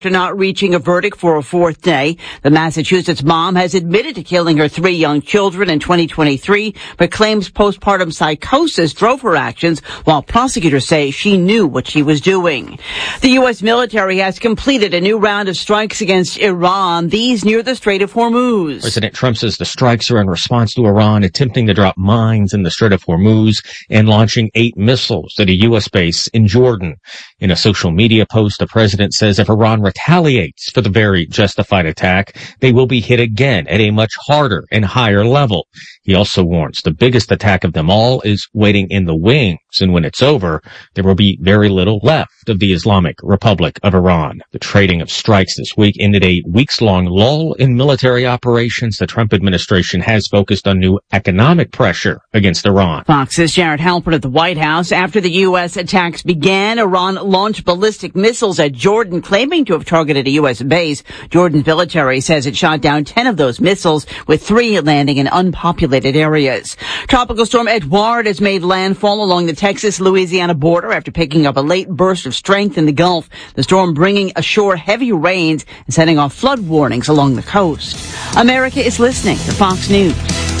After not reaching a verdict for a fourth day, the Massachusetts mom has admitted to killing her 3 young children in 2023, but claims postpartum psychosis drove her actions, while prosecutors say she knew what she was doing. The U.S. military has completed a new round of strikes against Iran, these near the Strait of Hormuz. President Trump says the strikes are in response to Iran attempting to drop mines in the Strait of Hormuz and launching 8 missiles at a U.S. base in Jordan. In a social media post, the president says if Iran retaliates for the very justified attack, they will be hit again at a much harder and higher level. He also warns the biggest attack of them all is waiting in the wings, and when it's over, there will be very little left of the Islamic Republic of Iran. The trading of strikes this week ended a weeks-long lull in military operations. The Trump administration has focused on new economic pressure against Iran. Fox's Jared Halpern at the White House. After the U.S. attacks began, Iran launched ballistic missiles at Jordan, claiming to have targeted a U.S. base. Jordan's military says it shot down 10 of those missiles, with 3 landing in unpopulated areas. Tropical storm Edouard has made landfall along the Texas-Louisiana border after picking up a late burst of strength in the Gulf. The storm bringing ashore heavy rains and setting off flood warnings along the coast. America is listening to Fox News.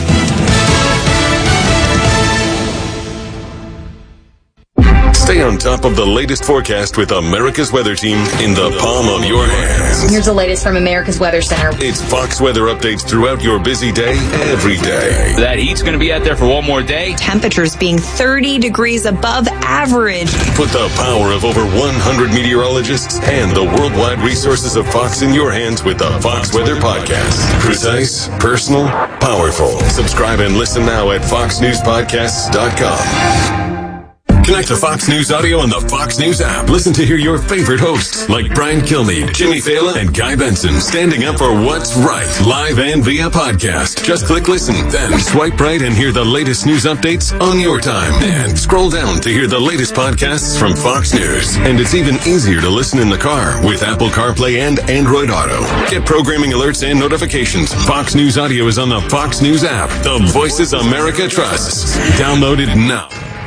Stay on top of the latest forecast with America's Weather Team in the palm of your hands. Here's the latest from America's Weather Center. It's Fox weather updates throughout your busy day, every day. That heat's going to be out there for one more day. Temperatures being 30 degrees above average. Put the power of over 100 meteorologists and the worldwide resources of Fox in your hands with the Fox Weather Podcast. Precise, personal, powerful. Subscribe and listen now at foxnewspodcasts.com. Connect to Fox News Audio on the Fox News app. Listen to hear your favorite hosts like Brian Kilmeade, Jimmy Fallon, and Guy Benson standing up for what's right, live and via podcast. Just click listen, then swipe right and hear the latest news updates on your time. And scroll down to hear the latest podcasts from Fox News. And it's even easier to listen in the car with Apple CarPlay and Android Auto. Get programming alerts and notifications. Fox News Audio is on the Fox News app. The voices America trusts. Download it now.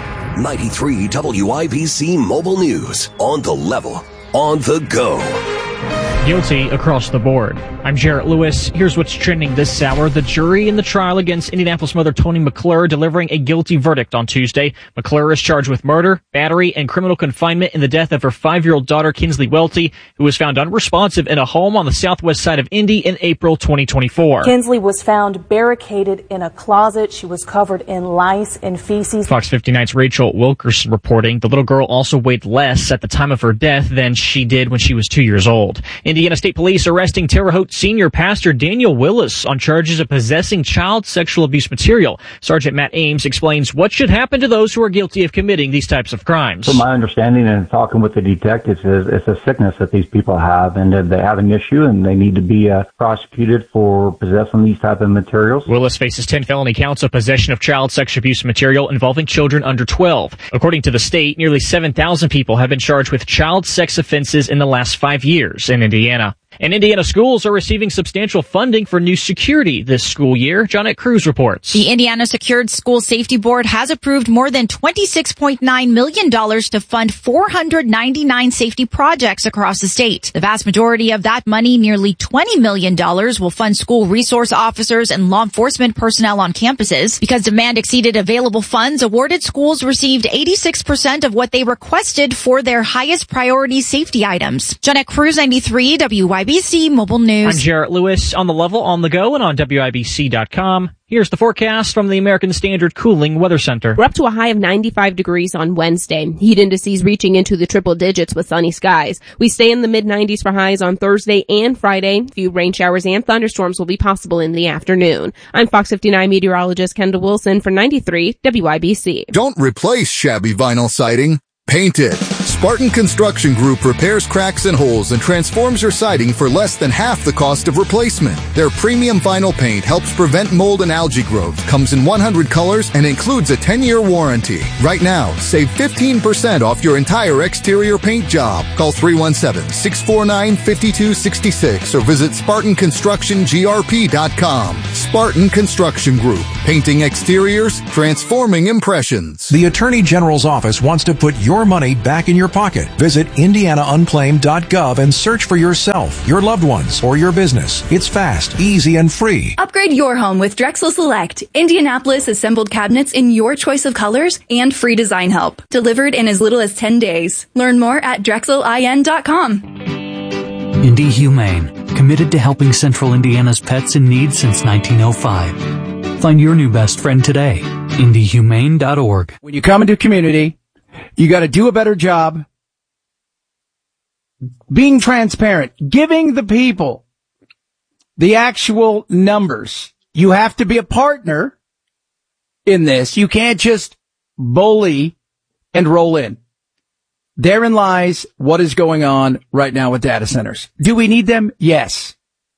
93 WIBC Mobile News. On the level. On the go. Guilty across the board. I'm Jarrett Lewis. Here's what's trending this hour. The jury in the trial against Indianapolis mother Tony McClure delivering a guilty verdict on Tuesday. McClure is charged with murder, battery, and criminal confinement in the death of her 5-year-old daughter, Kinsley Welty, who was found unresponsive in a home on the southwest side of Indy in April 2024. Kinsley was found barricaded in a closet. She was covered in lice and feces. Fox 59's Rachel Wilkerson reporting the little girl also weighed less at the time of her death than she did when she was 2 years old. Indiana State Police arresting Terre Haute senior pastor Daniel Willis on charges of possessing child sexual abuse material. Sergeant Matt Ames explains what should happen to those who are guilty of committing these types of crimes. From my understanding and talking with the detectives, it's a sickness that these people have, and they have an issue, and they need to be prosecuted for possessing these type of materials. Willis faces 10 felony counts of possession of child sexual abuse material involving children under 12. According to the state, nearly 7,000 people have been charged with child sex offenses in the last 5 years in Indiana. And Indiana schools are receiving substantial funding for new security this school year. Johnette Cruz reports. The Indiana Secured School Safety Board has approved more than $26.9 million to fund 499 safety projects across the state. The vast majority of that money, nearly $20 million, will fund school resource officers and law enforcement personnel on campuses. Because demand exceeded available funds, awarded schools received 86% of what they requested for their highest priority safety items. Johnette Cruz, 93 WIBC Mobile News. I'm Jarrett Lewis. On the level, on the go, and on WIBC.com. Here's the forecast from the American Standard Cooling Weather Center. We're up to a high of 95 degrees on Wednesday. Heat indices reaching into the triple digits with sunny skies. We stay in the mid-90s for highs on Thursday and Friday. Few rain showers and thunderstorms will be possible in the afternoon. I'm Fox 59 meteorologist Kendall Wilson for 93 WIBC. Don't replace shabby vinyl siding. Paint it. Spartan Construction Group repairs cracks and holes and transforms your siding for less than half the cost of replacement. Their premium vinyl paint helps prevent mold and algae growth, comes in 100 colors, and includes a 10-year warranty. Right now, save 15% off your entire exterior paint job. Call 317-649-5266 or visit SpartanConstructionGRP.com. Spartan Construction Group. Painting exteriors, transforming impressions. The Attorney General's office wants to put your money back in in your pocket. Visit IndianaUnclaimed.gov and search for yourself, your loved ones, or your business. It's fast, easy, and free. Upgrade your home with Drexel Select. Indianapolis assembled cabinets in your choice of colors and free design help. Delivered in as little as 10 days. Learn more at DrexelIN.com. Indy Humane, committed to helping Central Indiana's pets in need since 1905. Find your new best friend today. IndyHumane.org. When you come into a community, you got to do a better job being transparent, giving the people the actual numbers. You have to be a partner in this. You can't just bully and roll in. Therein lies what is going on right now with data centers. Do we need them? Yes.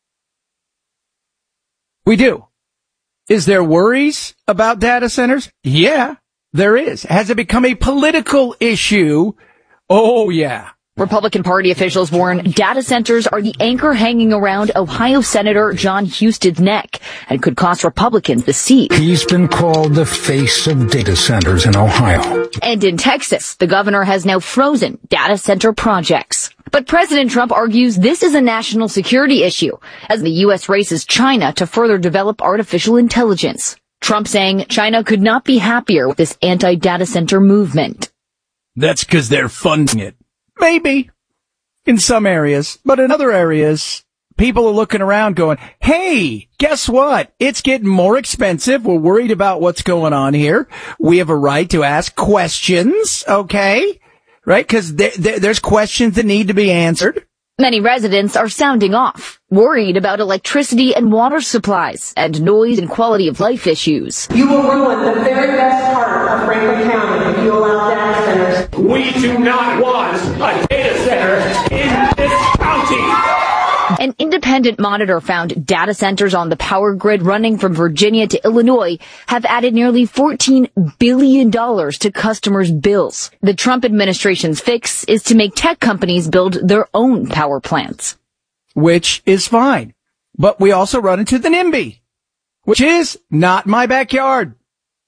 We do. Is there worries about data centers? Yeah, there is. Has it become a political issue? Oh, yeah. Republican Party officials warn data centers are the anchor hanging around Ohio Senator John Huston's neck and could cost Republicans the seat. He's been called the face of data centers in Ohio. And in Texas, the governor has now frozen data center projects. But President Trump argues this is a national security issue as the U.S. races China to further develop artificial intelligence. Trump saying China could not be happier with this anti-data center movement. That's because they're funding it. Maybe in some areas, but in other areas, people are looking around going, hey, guess what? It's getting more expensive. We're worried about what's going on here. We have a right to ask questions, okay? Right? Because there's questions that need to be answered. Many residents are sounding off, worried about electricity and water supplies and noise and quality of life issues. You will ruin the very best part of Franklin County if you allow data centers. We do not want a data center in this county. An independent monitor found data centers on the power grid running from Virginia to Illinois have added nearly $14 billion to customers' bills. The Trump administration's fix is to make tech companies build their own power plants. Which is fine. But we also run into the NIMBY, which is not my backyard.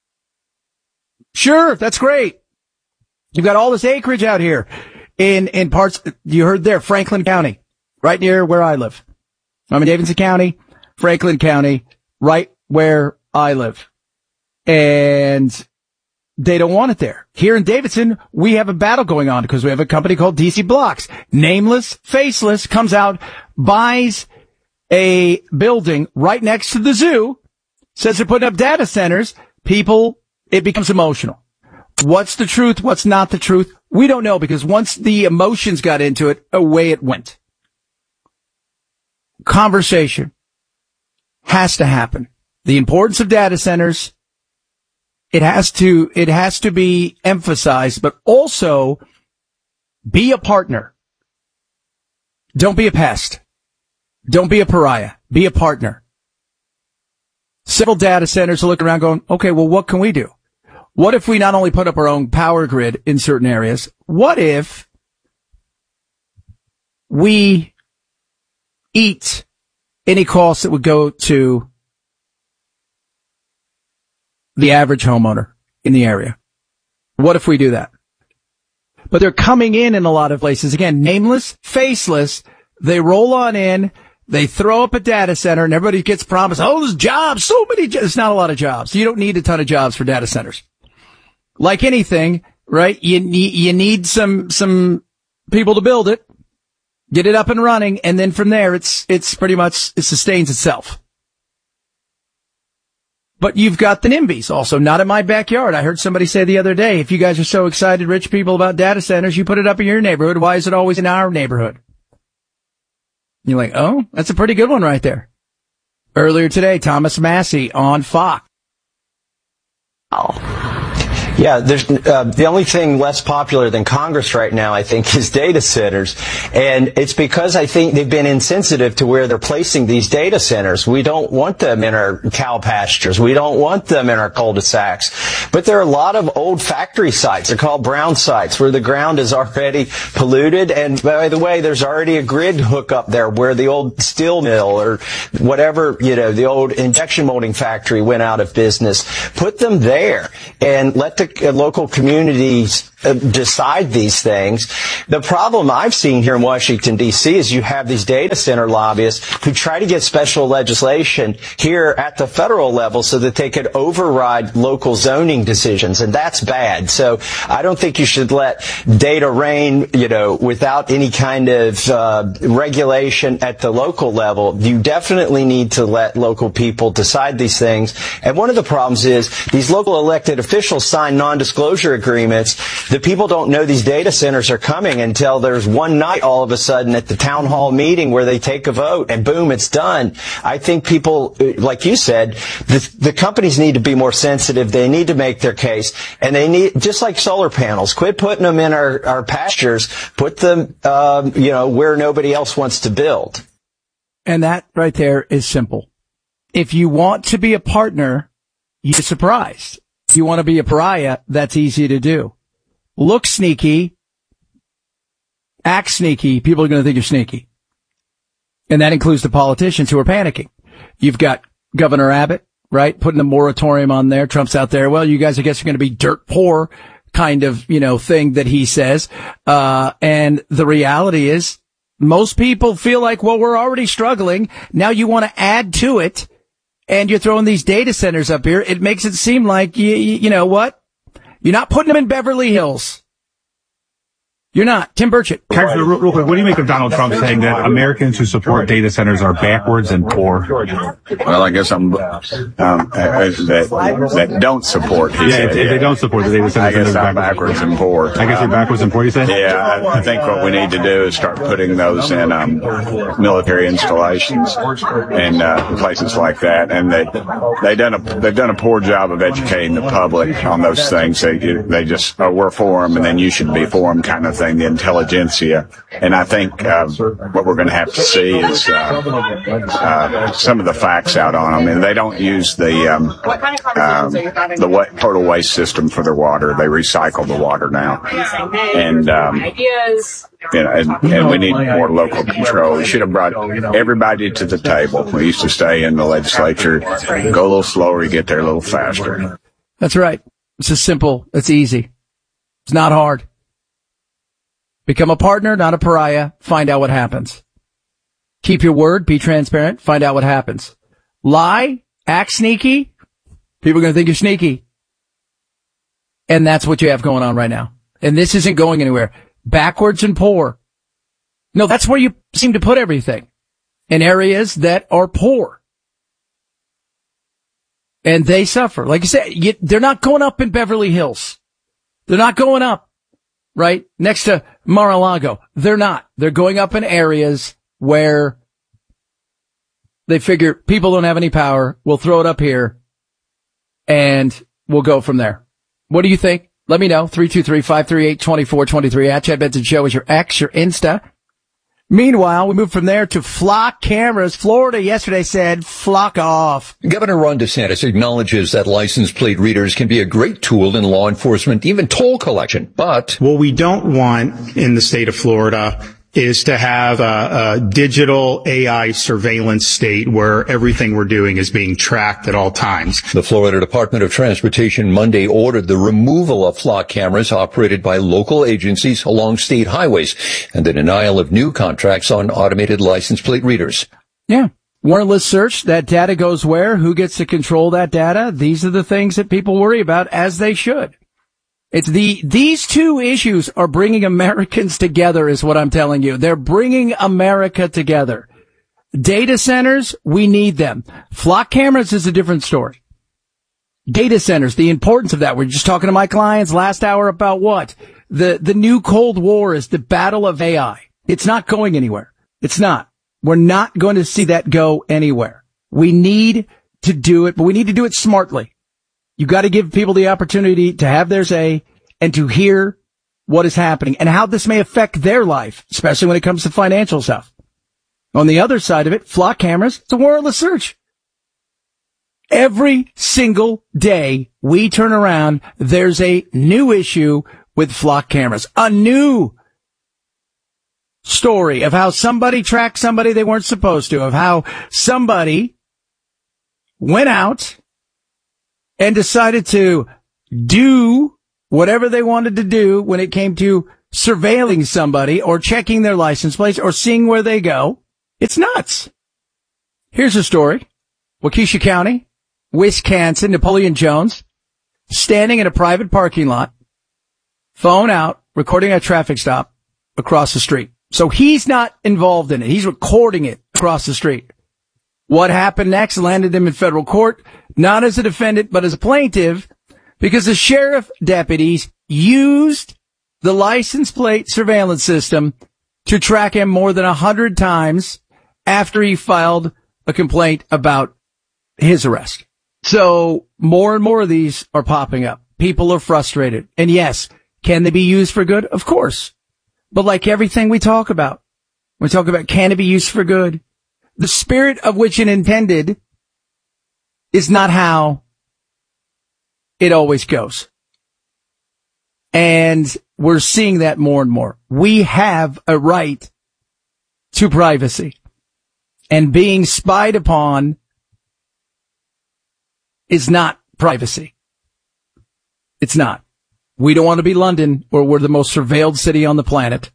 Sure, that's great. You've got all this acreage out here in parts, you heard there, Franklin County. Right near where I live. I'm in Davidson County, Franklin County, right where I live. And they don't want it there. Here in Davidson, we have a battle going on because we have a company called DC Blocks. Nameless, faceless, comes out, buys a building right next to the zoo, says they're putting up data centers. People, it becomes emotional. What's the truth? What's not the truth? We don't know because once the emotions got into it, away it went. Conversation has to happen. The importance of data centers, it has to be emphasized, but also be a partner. Don't be a pest. Don't be a pariah. Be a partner. Several data centers are looking around going, okay, well, what can we do? What if we not only put up our own power grid in certain areas? What if we eat any costs that would go to the average homeowner in the area? What if we do that? But they're coming in a lot of places. Again, nameless, faceless. They roll on in. They throw up a data center and everybody gets promised, oh, there's jobs, so many jobs. It's not a lot of jobs. You don't need a ton of jobs for data centers. Like anything, right? You need some people to build it. Get it up and running, and then from there, it's pretty much, it sustains itself. But you've got the NIMBYs also, not in my backyard. I heard somebody say the other day, if you guys are so excited, rich people, about data centers, you put it up in your neighborhood. Why is it always in our neighborhood? You're like, oh, that's a pretty good one right there. Earlier today, Thomas Massey on Fox. Oh. Yeah, there's the only thing less popular than Congress right now, I think, is data centers. And it's because I think they've been insensitive to where they're placing these data centers. We don't want them in our cow pastures. We don't want them in our cul-de-sacs. But there are a lot of old factory sites. They're called brown sites, where the ground is already polluted. And by the way, there's already a grid hookup there where the old steel mill or whatever, the old injection molding factory went out of business. Put them there and let the local communities decide these things. The problem I've seen here in Washington, D.C. is you have these data center lobbyists who try to get special legislation here at the federal level so that they could override local zoning decisions, and that's bad. So I don't think you should let data reign, without any kind of regulation at the local level. You definitely need to let local people decide these things. And one of the problems is these local elected officials sign non-disclosure agreements. The people don't know these data centers are coming until there's one night all of a sudden at the town hall meeting where they take a vote and boom, it's done. I think people, like you said, the companies need to be more sensitive. They need to make their case, and they need, just like solar panels, quit putting them in our pastures, put them, where nobody else wants to build. And that right there is simple. If you want to be a partner, you're surprised. If you want to be a pariah, that's easy to do. Look sneaky, act sneaky, people are going to think you're sneaky. And that includes the politicians who are panicking. You've got Governor Abbott, right, putting a moratorium on there. Trump's out there. Well, you guys, I guess, are going to be dirt poor kind of, thing that he says. And the reality is most people feel like, well, we're already struggling. Now you want to add to it, and you're throwing these data centers up here. It makes it seem like, you know what? You're not putting them in Beverly Hills. You're not. Tim Burchett. Real quick, what do you make of Donald Trump saying that Americans who support data centers are backwards and poor? Well, I guess I'm that don't support. They don't support the data centers. I guess I'm backwards and poor. I guess you're backwards and poor, you say? Yeah, I think what we need to do is start putting those in military installations and places like that. And they've done a poor job of educating the public on those things. They just we're for them, and then you should be for them, kind of thing, the intelligentsia. And I think what we're going to have to see is some of the facts out on them. And they don't use the total waste system for their water. They recycle the water now. And and we need more local control. We should have brought everybody to the table. We used to stay in the legislature, go a little slower, you get there a little faster. That's right. It's just simple. It's easy. It's not hard. Become a partner, not a pariah. Find out what happens. Keep your word. Be transparent. Find out what happens. Lie. Act sneaky. People are going to think you're sneaky. And that's what you have going on right now. And this isn't going anywhere. Backwards and poor. No, that's where you seem to put everything. In areas that are poor. And they suffer. Like you said, they're not going up in Beverly Hills. They're not going up. Right? Next to Mar-a-Lago. They're not. They're going up in areas where they figure people don't have any power. We'll throw it up here and we'll go from there. What do you think? Let me know. 323-538-2423 at Chad Benson Show is your X, your Insta. Meanwhile, we move from there to flock cameras. Florida yesterday said, flock off. Governor Ron DeSantis acknowledges that license plate readers can be a great tool in law enforcement, even toll collection, but what we don't want in the state of Florida is to have a digital AI surveillance state where everything we're doing is being tracked at all times. The Florida Department of Transportation Monday ordered the removal of flock cameras operated by local agencies along state highways and the denial of new contracts on automated license plate readers. Yeah. Warrantless search, that data goes where? Who gets to control that data? These are the things that people worry about, as they should. These two issues are bringing Americans together is what I'm telling you. They're bringing America together. Data centers, we need them. Flock cameras is a different story. Data centers, the importance of that. We're just talking to my clients last hour about what? The new Cold War is the battle of AI. It's not going anywhere. It's not. We're not going to see that go anywhere. We need to do it, but we need to do it smartly. You got to give people the opportunity to have their say and to hear what is happening and how this may affect their life, especially when it comes to financial stuff. On the other side of it, flock cameras, it's a warrantless search. Every single day we turn around, there's a new issue with flock cameras, a new story of how somebody tracked somebody they weren't supposed to, of how somebody went out and decided to do whatever they wanted to do when it came to surveilling somebody or checking their license plates or seeing where they go. It's nuts. Here's a story. Waukesha County, Wisconsin, Napoleon Jones, standing in a private parking lot, phone out, recording a traffic stop across the street. So he's not involved in it. He's recording it across the street. What happened next landed him in federal court, not as a defendant, but as a plaintiff, because the sheriff deputies used the license plate surveillance system to track him more than 100 times after he filed a complaint about his arrest. So more and more of these are popping up. People are frustrated. And yes, can they be used for good? Of course. But like everything we talk about, can it be used for good? The spirit of which it intended is not how it always goes. And we're seeing that more and more. We have a right to privacy. And being spied upon is not privacy. It's not. We don't want to be London, or we're the most surveilled city on the planet.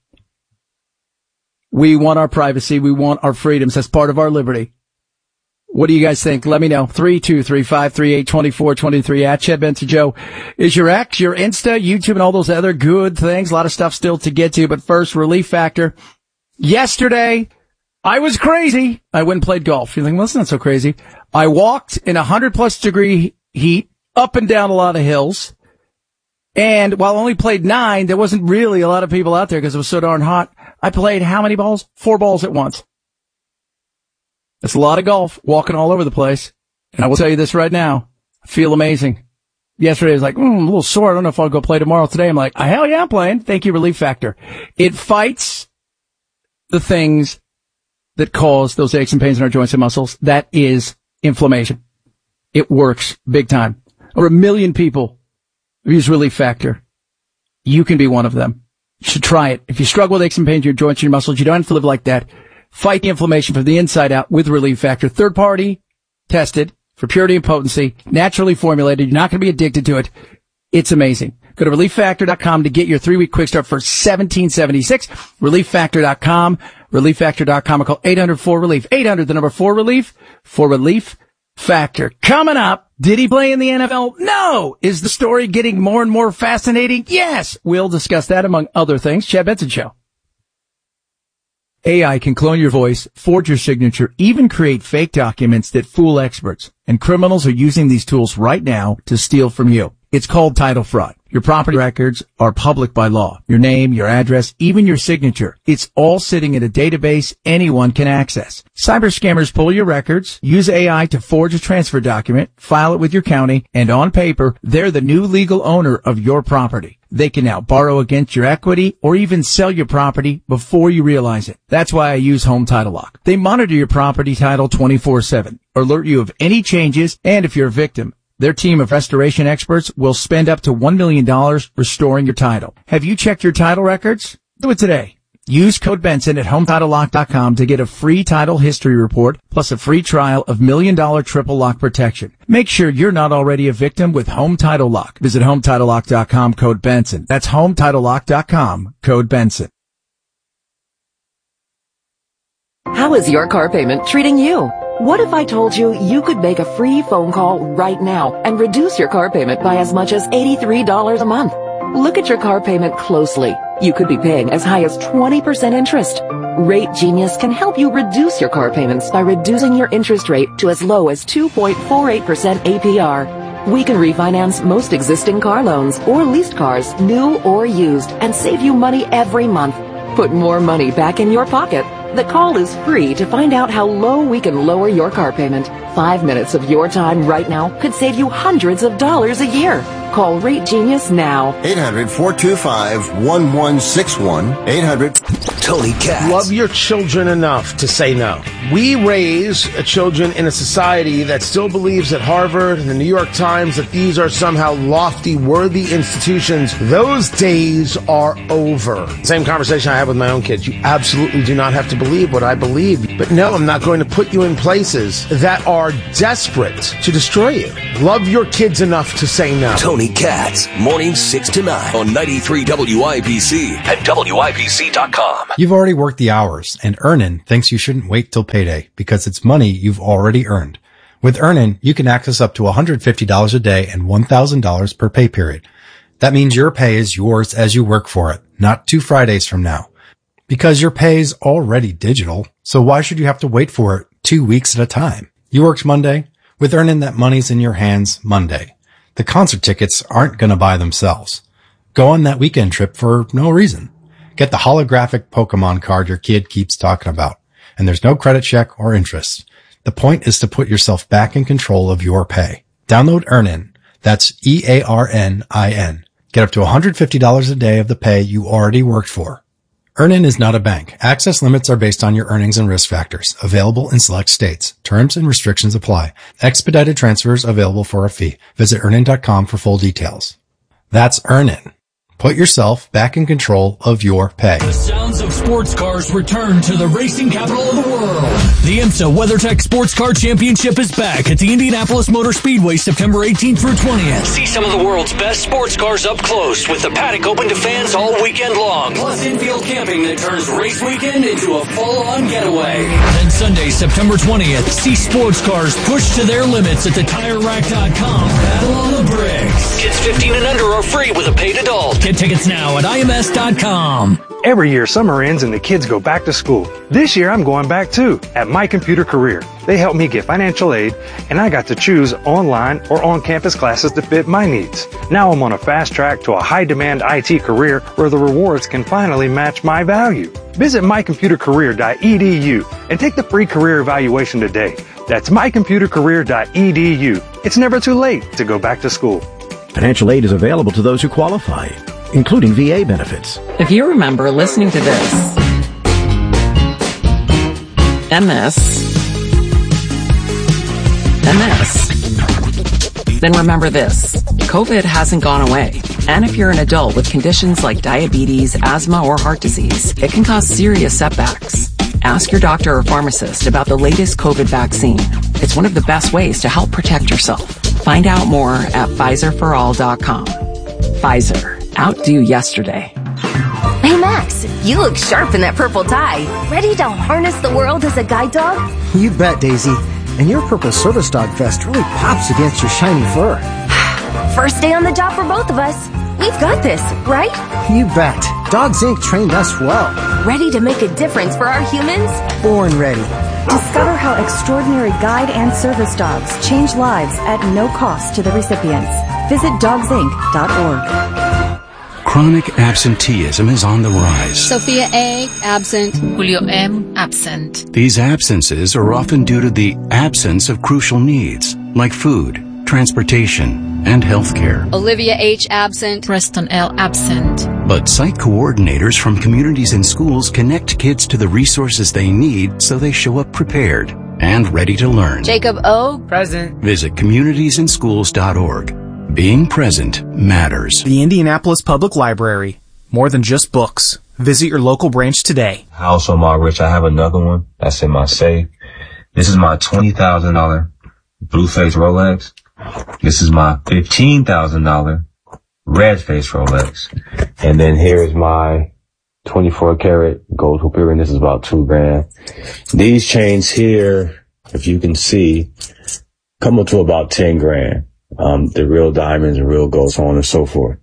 We want our privacy. We want our freedoms. That's part of our liberty. What do you guys think? Let me know. 323-538-2423 at Chad Benson Joe is your X, your Insta, YouTube, and all those other good things. A lot of stuff still to get to. But first, Relief Factor. Yesterday, I was crazy. I went and played golf. You're thinking, well, that's not so crazy. I walked in 100+ degree heat up and down a lot of hills. And while I only played 9, there wasn't really a lot of people out there because it was so darn hot. I played how many balls? 4 balls at once. That's a lot of golf, walking all over the place. And I will tell you this right now. I feel amazing. Yesterday I was like, I'm a little sore. I don't know if I'll go play tomorrow. Today I'm like, hell yeah, I'm playing. Thank you, Relief Factor. It fights the things that cause those aches and pains in our joints and muscles. That is inflammation. It works big time. Over 1 million people use Relief Factor. You can be one of them. You should try it. If you struggle with aches and pains in your joints and your muscles, you don't have to live like that. Fight the inflammation from the inside out with Relief Factor. Third party tested for purity and potency, naturally formulated. You're not going to be addicted to it. It's amazing. Go to ReliefFactor.com to get your 3-week quick start for $17.76. ReliefFactor.com. ReliefFactor.com. Or call 800-4-RELIEF. 800, the number 4-RELIEF. For Relief Factor. Coming up, did he play in the NFL? No. Is the story getting more and more fascinating? Yes. We'll discuss that among other things. Chad Benson Show. AI can clone your voice, forge your signature, even create fake documents that fool experts. And criminals are using these tools right now to steal from you. It's called title fraud. Your property records are public by law. Your name, your address, even your signature. It's all sitting in a database anyone can access. Cyber scammers pull your records, use AI to forge a transfer document, file it with your county, and on paper, they're the new legal owner of your property. They can now borrow against your equity or even sell your property before you realize it. That's why I use Home Title Lock. They monitor your property title 24/7, alert you of any changes, and if you're a victim, their team of restoration experts will spend up to $1 million restoring your title. Have you checked your title records? Do it today. Use code Benson at HometitleLock.com to get a free title history report plus a free trial of $1 million triple lock protection. Make sure you're not already a victim with Home Title Lock. Visit HometitleLock.com, code Benson. That's HometitleLock.com, code Benson. How is your car payment treating you? What if I told you you could make a free phone call right now and reduce your car payment by as much as $83 a month? Look at your car payment closely. You could be paying as high as 20% interest. Rate Genius can help you reduce your car payments by reducing your interest rate to as low as 2.48% APR. We can refinance most existing car loans or leased cars, new or used, and save you money every month. Put more money back in your pocket. The call is free to find out how low we can lower your car payment. 5 minutes of your time right now could save you hundreds of dollars a year. Call Rate Genius now. 800-425-1161. 800. Tony Katz. Love your children enough to say no. We raise children in a society that still believes at Harvard and the New York Times that these are somehow lofty, worthy institutions. Those days are over. Same conversation I have with my own kids. You absolutely do not have to believe what I believe. But no, I'm not going to put you in places that are desperate to destroy you. Love your kids enough to say no. Tony Danny Katz, mornings 6 to 9 on 93 WIBC and WIBC.com. You've already worked the hours, and Earnin thinks you shouldn't wait till payday because it's money you've already earned. With Earnin, you can access up to $150 a day and $1,000 per pay period. That means your pay is yours as you work for it, not 2 Fridays from now. Because your pay is already digital, so why should you have to wait for it 2 weeks at a time? You worked Monday? With Earnin, that money's in your hands Monday. The concert tickets aren't going to buy themselves. Go on that weekend trip for no reason. Get the holographic Pokemon card your kid keeps talking about. And there's no credit check or interest. The point is to put yourself back in control of your pay. Download Earnin. That's EARNIN. Get up to $150 a day of the pay you already worked for. Earnin is not a bank. Access limits are based on your earnings and risk factors. Available in select states. Terms and restrictions apply. Expedited transfers available for a fee. Visit Earnin.com for full details. That's Earnin. Put yourself back in control of your pay. The sounds of sports cars return to the racing capital of the world. The IMSA WeatherTech Sports Car Championship is back at the Indianapolis Motor Speedway September 18th through 20th. See some of the world's best sports cars up close with the paddock open to fans all weekend long. Plus infield camping that turns race weekend into a full-on getaway. Then Sunday, September 20th, see sports cars push to their limits at the TireRack.com Battle on the Bricks. Kids 15 and under are free with a paid adult. Get tickets now at IMS.com. Every year, summer ends and the kids go back to school. This year, I'm going back too, at My Computer Career. They helped me get financial aid, and I got to choose online or on-campus classes to fit my needs. Now I'm on a fast track to a high-demand IT career where the rewards can finally match my value. Visit mycomputercareer.edu and take the free career evaluation today. That's mycomputercareer.edu. It's never too late to go back to school. Financial aid is available to those who qualify, including VA benefits. If you remember listening to this, MS, then remember this. COVID hasn't gone away. And if you're an adult with conditions like diabetes, asthma, or heart disease, it can cause serious setbacks. Ask your doctor or pharmacist about the latest COVID vaccine. It's one of the best ways to help protect yourself. Find out more at PfizerForAll.com. Pfizer. Outdo yesterday. Hey Max, you look sharp in that purple tie. Ready to harness the world as a guide dog? You bet, Daisy. And your purple service dog vest really pops against your shiny fur. First day on the job for both of us. We've got this, right? You bet. Dogs Inc. trained us well. Ready to make a difference for our humans? Born ready. Discover how extraordinary guide and service dogs change lives at no cost to the recipients. Visit dogsinc.org. Chronic absenteeism is on the rise. Sophia A. absent. Julio M. absent. These absences are often due to the absence of crucial needs, like food, transportation, and healthcare. Olivia H. absent. Preston L. absent. But site coordinators from communities and schools connect kids to the resources they need so they show up prepared and ready to learn. Jacob O. present. Visit communitiesandschools.org. Being present matters. The Indianapolis Public Library. More than just books. Visit your local branch today. House on my rich. I have another one that's in my safe. This is my $20,000 Blueface Rolex. This is my $15,000 Redface Rolex. And then here's my 24 karat gold hoop earring. This is about $2,000. These chains here, if you can see, come up to about $10,000. The real diamonds and real gold, so on and so forth.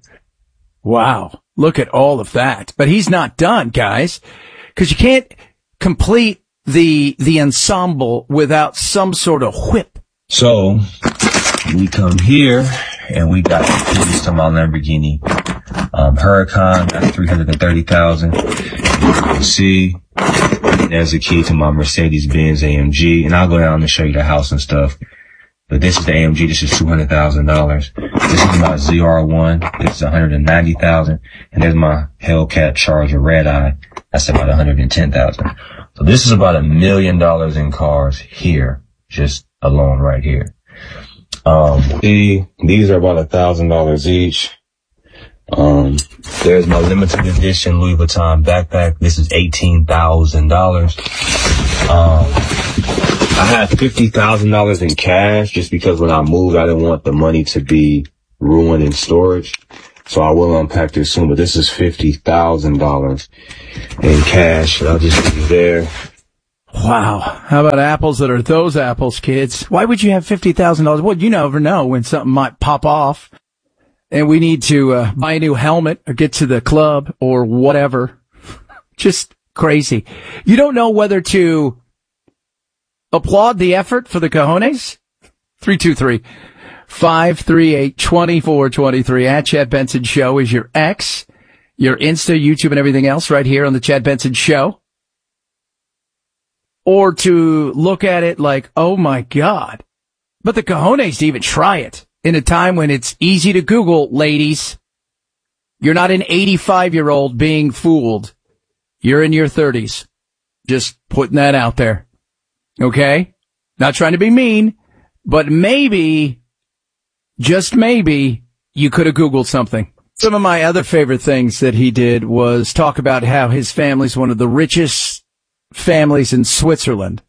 Wow. Look at all of that. But he's not done, guys, because you can't complete the ensemble without some sort of whip. So we come here and we got the keys to my Lamborghini Huracan. That's $330,000. You can see there's a key to my Mercedes-Benz AMG, and I'll go down and show you the house and stuff. But this is the AMG. This is $200,000. This is my ZR1. This is $190,000. And there's my Hellcat Charger Red Eye. That's about $110,000. So this is about $1 million in cars here, just alone right here. These are about $1,000 each. There's my limited edition Louis Vuitton backpack. This is $18,000. I had $50,000 in cash just because when I moved, I didn't want the money to be ruined in storage. So I will unpack this soon, but this is $50,000 in cash. I'll just leave it there. Wow. How about apples that are those apples, kids? Why would you have $50,000? Well, you never know when something might pop off and we need to buy a new helmet or get to the club or whatever. Just crazy. You don't know whether to applaud the effort for the cojones? 323-538-2423 at Chad Benson Show is your X, your Insta, YouTube, and everything else right here on the Chad Benson Show. Or to look at it like, oh my God. But the cojones to even try it in a time when it's easy to Google, ladies. You're not an 85-year-old being fooled. You're in your 30s. Just putting that out there. Okay? Not trying to be mean, but maybe, just maybe, you could have Googled something. Some of my other favorite things that he did was talk about how his family's one of the richest families in Switzerland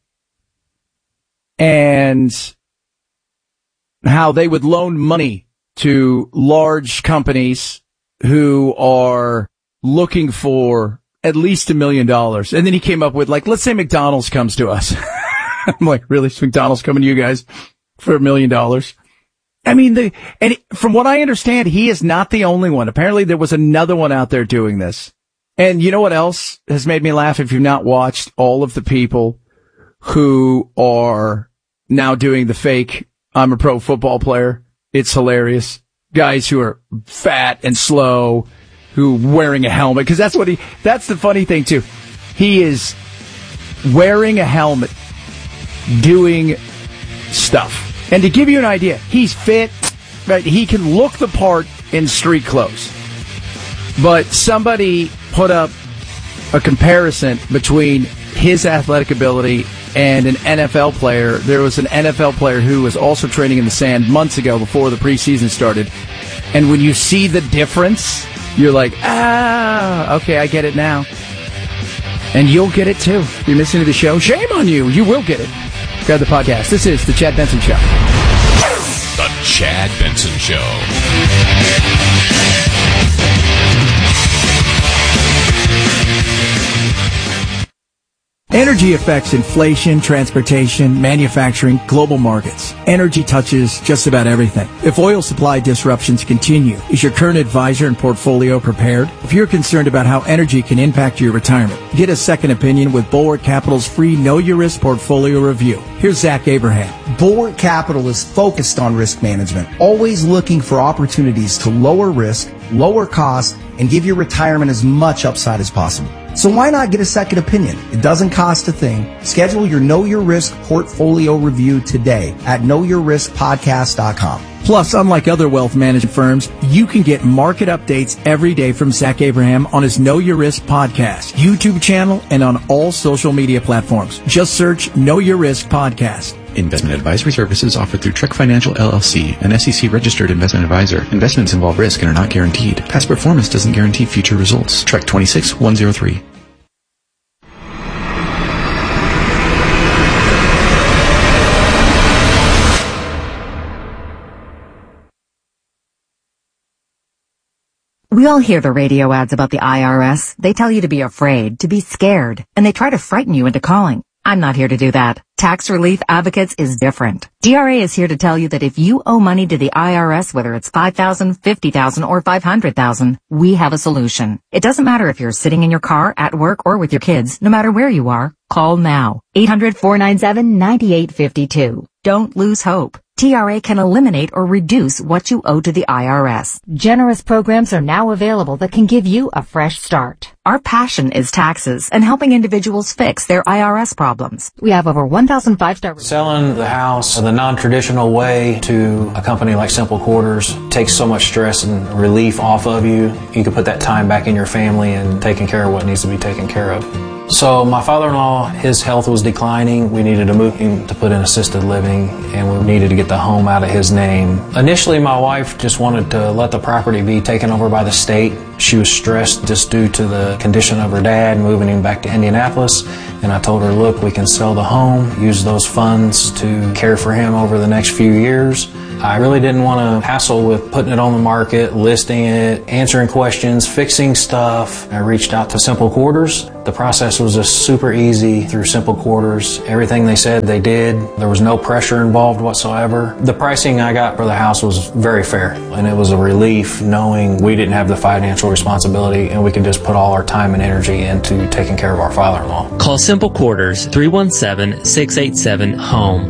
and how they would loan money to large companies who are looking for at least $1 million. And then he came up with, like, let's say McDonald's comes to us. I'm like, really? Is McDonald's coming to you guys for $1 million? I mean, from what I understand, he is not the only one. Apparently there was another one out there doing this. And you know what else has made me laugh? If you've not watched all of the people who are now doing the fake, I'm a pro football player. It's hilarious. Guys who are fat and slow, who wearing a helmet. Cause that's the funny thing too. He is wearing a helmet, doing stuff. And to give you an idea, he's fit, right? He can look the part in street clothes. But somebody put up a comparison between his athletic ability and an NFL player. There was an NFL player who was also training in the sand months ago before the preseason started. And when you see the difference, you're like, okay, I get it now. And you'll get it too. If you're listening to the show, shame on you. You will get it. Grab the podcast. This is The Chad Benson Show. The Chad Benson Show. Energy affects inflation, transportation, manufacturing, global markets. Energy touches just about everything. If oil supply disruptions continue, is your current advisor and portfolio prepared? If you're concerned about how energy can impact your retirement, get a second opinion with Bulwark Capital's free Know Your Risk portfolio review. Here's Zach Abraham. Bulwark Capital is focused on risk management, always looking for opportunities to lower risk, lower costs, and give your retirement as much upside as possible. So why not get a second opinion? It doesn't cost a thing. Schedule your Know Your Risk portfolio review today at knowyourriskpodcast.com. Plus, unlike other wealth management firms, you can get market updates every day from Zach Abraham on his Know Your Risk podcast, YouTube channel, and on all social media platforms. Just search Know Your Risk Podcast. Investment advisory services offered through Trek Financial LLC, an SEC-registered investment advisor. Investments involve risk and are not guaranteed. Past performance doesn't guarantee future results. Trek 26103. We all hear the radio ads about the IRS. They tell you to be afraid, to be scared, and they try to frighten you into calling. I'm not here to do that. Tax Relief Advocates is different. DRA is here to tell you that if you owe money to the IRS, whether it's $5,000, $50,000, or $500,000, we have a solution. It doesn't matter if you're sitting in your car, at work, or with your kids. No matter where you are, call now. 800-497-9852. Don't lose hope. TRA can eliminate or reduce what you owe to the IRS. Generous programs are now available that can give you a fresh start. Our passion is taxes and helping individuals fix their IRS problems. We have over 1,000 five-star... Selling the house the non-traditional way to a company like Simple Quarters takes so much stress and relief off of you. You can put that time back in your family and taking care of what needs to be taken care of. So my father-in-law, his health was declining. We needed to move him to put in assisted living, and we needed to get the home out of his name. Initially, my wife just wanted to let the property be taken over by the state. She was stressed just due to the condition of her dad, moving him back to Indianapolis. And I told her, look, we can sell the home, use those funds to care for him over the next few years. I really didn't want to hassle with putting it on the market, listing it, answering questions, fixing stuff. I reached out to Simple Quarters. The process was just super easy through Simple Quarters. Everything they said they did. There was no pressure involved whatsoever. The pricing I got for the house was very fair, and it was a relief knowing we didn't have the financial responsibility and we could just put all our time and energy into taking care of our father-in-law. Call Simple Quarters 317-687-HOME,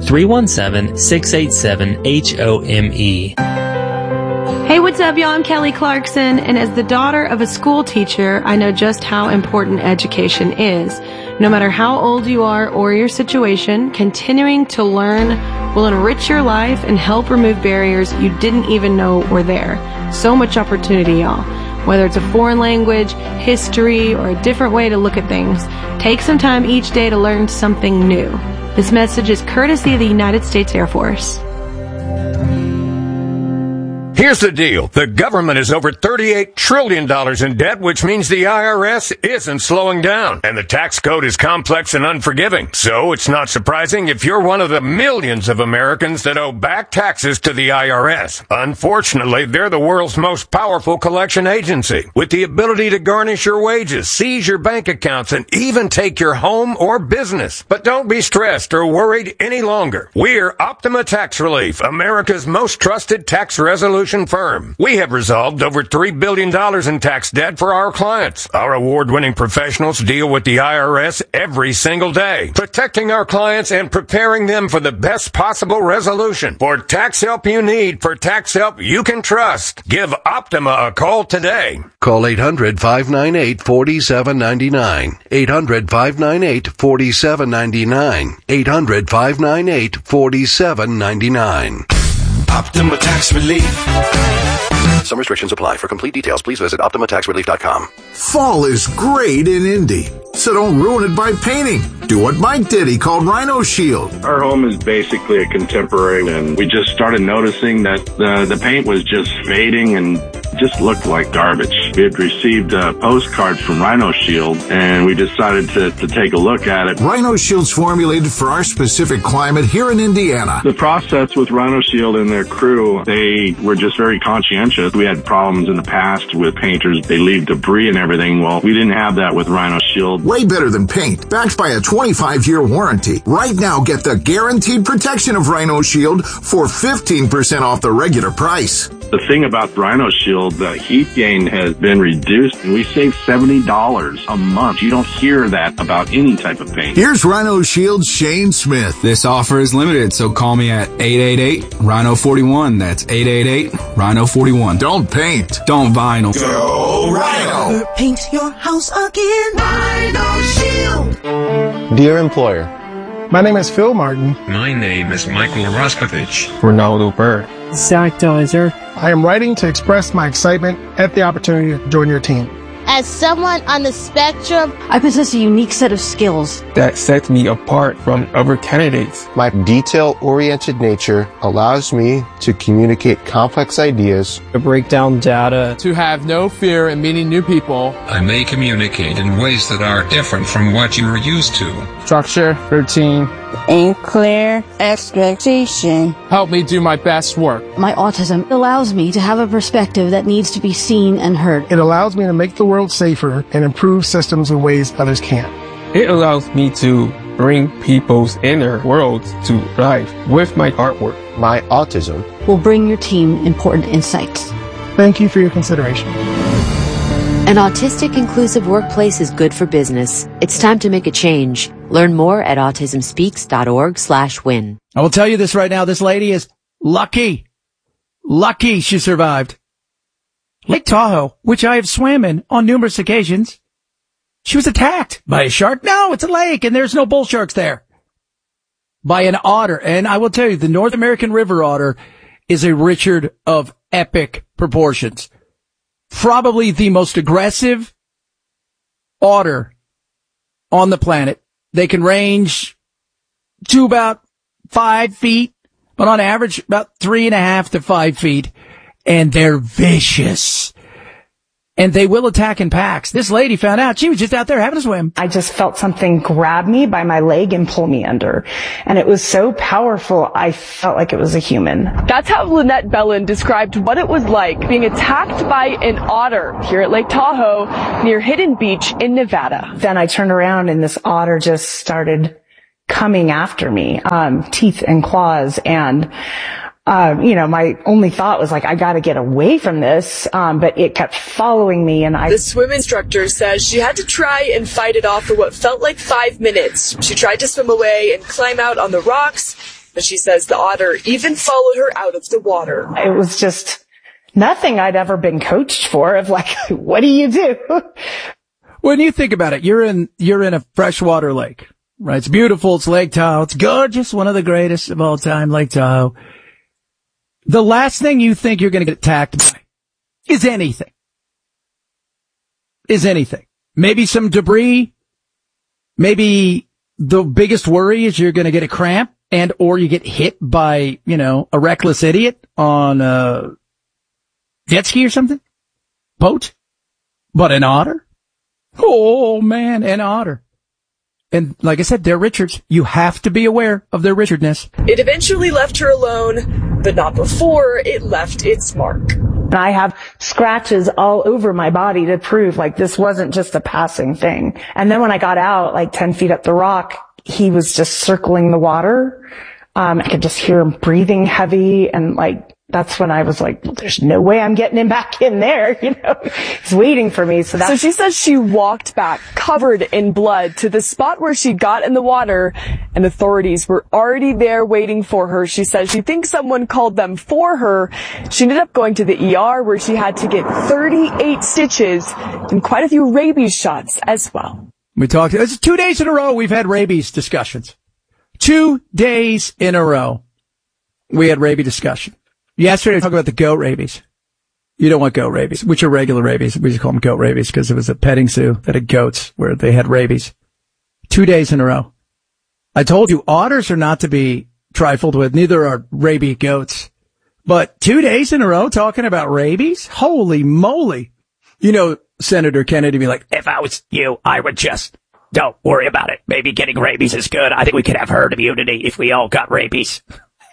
317-687-HOME. Hey, what's up, y'all? I'm Kelly Clarkson, and as the daughter of a school teacher, I know just how important education is. No matter how old you are or your situation, continuing to learn will enrich your life and help remove barriers you didn't even know were there. So much opportunity, y'all. Whether it's a foreign language, history, or a different way to look at things, take some time each day to learn something new. This message is courtesy of the United States Air Force. Here's the deal. The government is over $38 trillion in debt, which means the IRS isn't slowing down. And the tax code is complex and unforgiving. So it's not surprising if you're one of the millions of Americans that owe back taxes to the IRS. Unfortunately, they're the world's most powerful collection agency, with the ability to garnish your wages, seize your bank accounts, and even take your home or business. But don't be stressed or worried any longer. We're Optima Tax Relief, America's most trusted tax resolution firm. We have resolved over $3 billion in tax debt for our clients. Our award-winning professionals deal with the IRS every single day, protecting our clients and preparing them for the best possible resolution. For tax help you need, for tax help you can trust, give Optima a call today. Call 800-598-4799. 800-598-4799. 800-598-4799. Optima Tax Relief. Some restrictions apply. For complete details, please visit OptimaTaxRelief.com. Fall is great in Indy, so don't ruin it by painting. Do what Mike did. He called Rhino Shield. Our home is basically a contemporary, and we just started noticing that the paint was just fading and just looked like garbage. We had received postcards from Rhino Shield, and we decided to take a look at it. Rhino Shield's formulated for our specific climate here in Indiana. The process with Rhino Shield and their crew, they were just very conscientious. We had problems in the past with painters. They leave debris and everything. Well, we didn't have that with Rhino Shield. Way better than paint, backed by a 25-year warranty. Right now, get the guaranteed protection of Rhino Shield for 15% off the regular price. The thing about Rhino Shield, the heat gain has been reduced, and we save $70 a month. You don't hear that about any type of paint. Here's Rhino Shield's Shane Smith. This offer is limited, so call me at 888-RHINO-41. That's 888-RHINO-41. Don't paint. Don't vinyl. Go Rhino. Paint your house again. Rhino Shield. Dear employer, my name is Phil Martin. My name is Michael Raskovich. Ronaldo Bird. Zach Deiser. I am writing to express my excitement at the opportunity to join your team. As someone on the spectrum, I possess a unique set of skills that sets me apart from other candidates. My detail-oriented nature allows me to communicate complex ideas, to break down data, to have no fear in meeting new people. I may communicate in ways that are different from what you are used to. Structure, routine, and clear expectation. Help me do my best work. My autism allows me to have a perspective that needs to be seen and heard. It allows me to make the world safer and improve systems in ways others can't. It allows me to bring people's inner worlds to life with my artwork. My autism will bring your team important insights. Thank you for your consideration. An autistic inclusive workplace is good for business. It's time to make a change. Learn more at autismspeaks.org/win. I will tell you this right now. This lady is lucky. Lucky she survived. Lake Tahoe, which I have swam in on numerous occasions. She was attacked by a shark. No, it's a lake and there's no bull sharks there. By an otter. And I will tell you, the North American river otter is a Richard of epic proportions. Probably the most aggressive otter on the planet. They can range to about 5 feet, but on average about 3.5 to 5 feet. And they're vicious. And they will attack in packs. This lady found out she was just out there having a swim. I just felt something grab me by my leg and pull me under. And it was so powerful, I felt like it was a human. That's how Lynette Bellin described what it was like being attacked by an otter here at Lake Tahoe near Hidden Beach in Nevada. Then I turned around and this otter just started coming after me, teeth and claws. And my only thought was like, I got to get away from this. But it kept following me, and The swim instructor says she had to try and fight it off for what felt like 5 minutes. She tried to swim away and climb out on the rocks, but she says the otter even followed her out of the water. It was just nothing I'd ever been coached for, of like, what do you do? When you think about it, you're in a freshwater lake, right? It's beautiful. It's Lake Tahoe. It's gorgeous. One of the greatest of all time, Lake Tahoe. The last thing you think you're going to get attacked by is anything. Maybe some debris. Maybe the biggest worry is you're going to get a cramp or you get hit by, a reckless idiot on a jet ski or something. Boat. But an otter? Oh man, an otter. And like I said, they're Richards. You have to be aware of their Richardness. It eventually left her alone, but not before it left its mark. I have scratches all over my body to prove like this wasn't just a passing thing. And then when I got out, like 10 feet up the rock, he was just circling the water. I could just hear him breathing heavy, and that's when I was like, well, there's no way I'm getting him back in there. He's waiting for me. So she says she walked back covered in blood to the spot where she got in the water, and authorities were already there waiting for her. She says she thinks someone called them for her. She ended up going to the ER where she had to get 38 stitches and quite a few rabies shots as well. We talked, it's 2 days in a row we've had rabies discussions. 2 days in a row we had rabies discussion. Yesterday, we talked about the goat rabies. You don't want goat rabies, which are regular rabies. We just call them goat rabies because it was a petting zoo that had goats where they had rabies. 2 days in a row. I told you, otters are not to be trifled with. Neither are rabies goats. But 2 days in a row talking about rabies? Holy moly. Senator Kennedy be like, if I was you, I would just don't worry about it. Maybe getting rabies is good. I think we could have herd immunity if we all got rabies.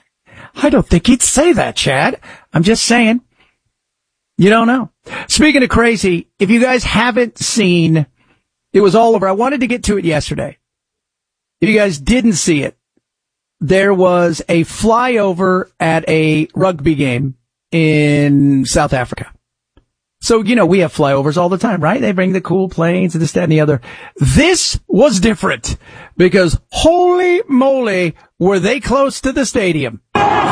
I don't think he'd say that, Chad. I'm just saying. You don't know. Speaking of crazy, if you guys haven't seen, it was all over. I wanted to get to it yesterday. If you guys didn't see it, there was a flyover at a rugby game in South Africa. So, we have flyovers all the time, right? They bring the cool planes and this, that, and the other. This was different because holy moly, were they close to the stadium.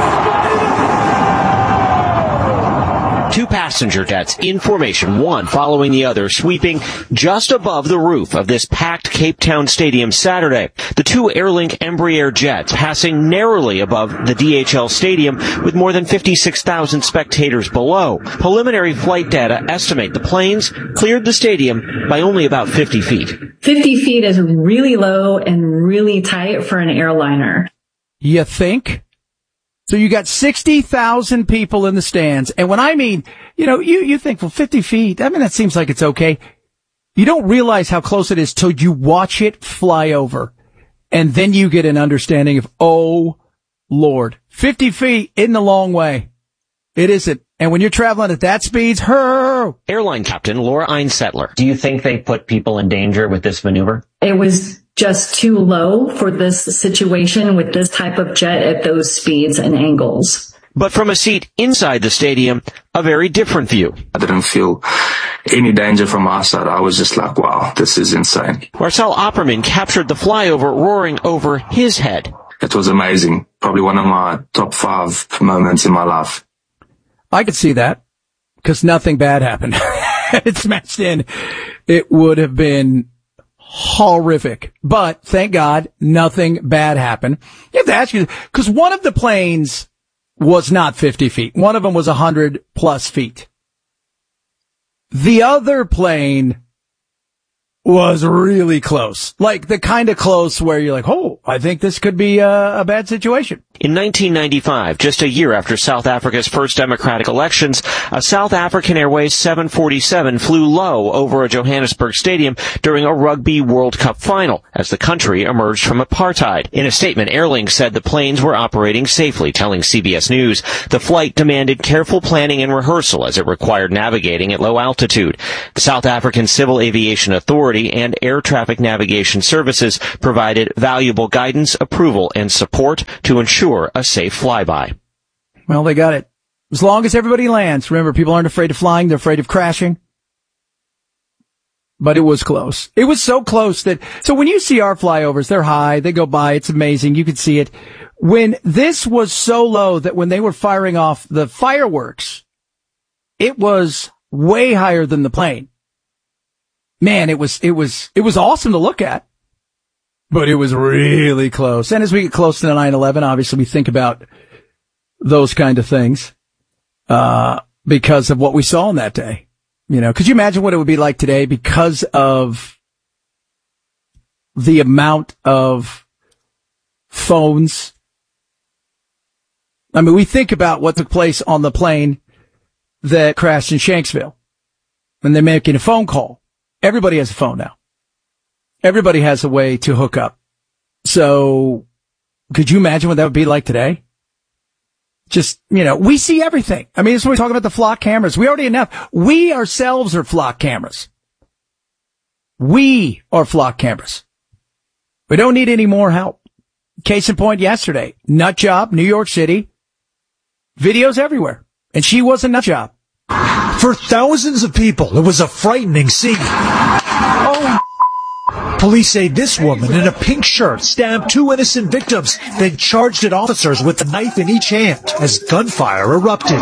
Two passenger jets in formation, one following the other, sweeping just above the roof of this packed Cape Town Stadium Saturday. The two Airlink Embraer jets passing narrowly above the DHL Stadium with more than 56,000 spectators below. Preliminary flight data estimate the planes cleared the stadium by only about 50 feet. 50 feet is really low and really tight for an airliner. You think? So you got 60,000 people in the stands. And when I mean, you think, well, 50 feet, that seems like it's okay. You don't realize how close it is till you watch it fly over. And then you get an understanding of, oh, Lord, 50 feet isn't a long way. It isn't. And when you're traveling at that speed, Airline captain Laura Einsettler. Do you think they put people in danger with this maneuver? It was just too low for this situation with this type of jet at those speeds and angles. But from a seat inside the stadium, a very different view. I didn't feel any danger from outside. I was just like, wow, this is insane. Marcel Opperman captured the flyover roaring over his head. It was amazing. Probably one of my top 5 moments in my life. I could see that because nothing bad happened. It smashed in. It would have been horrific, but thank God nothing bad happened. You have to ask you, because one of the planes was not 50 feet. One of them was 100 plus feet. The other plane was really close, like the kind of close where you're like, oh, I think this could be a bad situation. In 1995, just a year after South Africa's first democratic elections, a South African Airways 747 flew low over a Johannesburg stadium during a Rugby World Cup final as the country emerged from apartheid. In a statement, Airlink said the planes were operating safely, telling CBS News the flight demanded careful planning and rehearsal as it required navigating at low altitude. The South African Civil Aviation Authority and Air Traffic Navigation Services provided valuable guidance, approval, and support to ensure a safe flyby. Well, they got it. As long as everybody lands. Remember, people aren't afraid of flying, they're afraid of crashing. But it was close. It was so close so when you see our flyovers, they're high, they go by, it's amazing, you can see it. When this was so low that when they were firing off the fireworks, it was way higher than the plane. Man, it was awesome to look at. But it was really close. And as we get close to the 9/11, obviously we think about those kind of things, because of what we saw on that day. You know, could you imagine what it would be like today because of the amount of phones? I mean, we think about what took place on the plane that crashed in Shanksville, and they're making a phone call. Everybody has a phone now. Everybody has a way to hook up. So could you imagine what that would be like today? Just, you know, we see everything. I mean, this is what we're talking about, the flock cameras. We already enough. We ourselves are flock cameras. We are flock cameras. We don't need any more help. Case in point yesterday, nut job, New York City, videos everywhere. And she was a nut job. For thousands of people, it was a frightening scene. Oh. Police say this woman in a pink shirt stabbed 2 innocent victims, then charged at officers with a knife in each hand as gunfire erupted.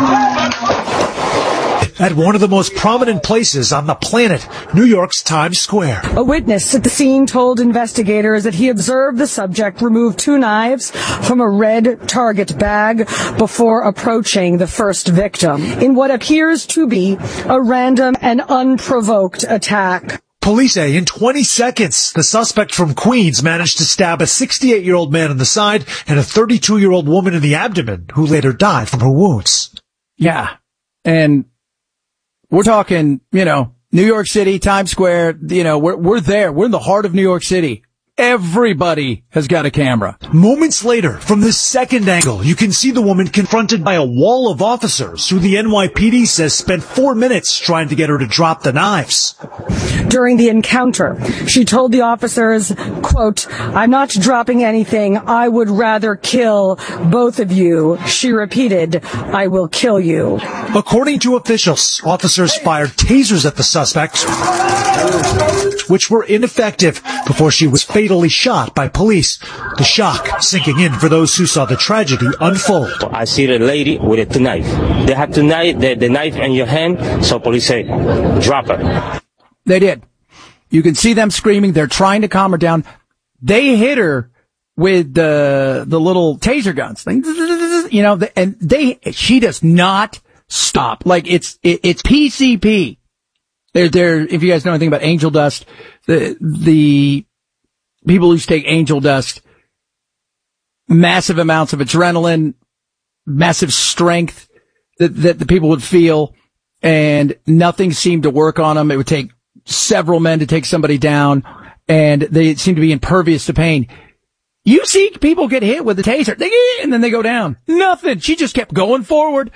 At one of the most prominent places on the planet, New York's Times Square. A witness at the scene told investigators that he observed the subject remove 2 knives from a red Target bag before approaching the first victim in what appears to be a random and unprovoked attack. Police say in 20 seconds, the suspect from Queens managed to stab a 68-year-old man in the side and a 32-year-old woman in the abdomen, who later died from her wounds. Yeah. And we're talking, you know, New York City, Times Square, you know, we're there. We're in the heart of New York City. Everybody has got a camera. Moments later, from this second angle, you can see the woman confronted by a wall of officers who the NYPD says spent 4 minutes trying to get her to drop the knives. During the encounter, she told the officers, quote, "I'm not dropping anything. I would rather kill both of you." She repeated, "I will kill you." According to officials, officers fired tasers at the suspect, which were ineffective before she was fatally shot by police. The shock sinking in for those who saw the tragedy unfold. I see the lady with the knife. They had the knife in your hand, so police say, drop her. They did. You can see them screaming. They're trying to calm her down. They hit her with the little taser guns thing, you know, she does not stop. Like it's PCP. They're, if you guys know anything about angel dust, the people who take angel dust, massive amounts of adrenaline, massive strength that the people would feel, and nothing seemed to work on them. It would take several men to take somebody down, and they seem to be impervious to pain. You see people get hit with a taser, and then they go down. Nothing. She just kept going forward.